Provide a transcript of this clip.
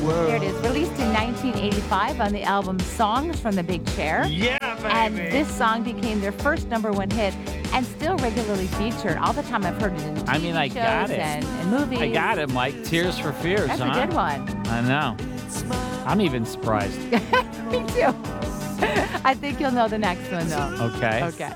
Here it is, released in 1985 on the album Songs from the Big Chair. Yeah, baby. And this song became their first #1 hit and still regularly featured. All the time I've heard it in TV I shows got it. and movies. I got it, Mike. Tears for Fears, That's huh? a good one. I know. I'm even surprised. Me too. I think you'll know the next one, though. Okay. Okay.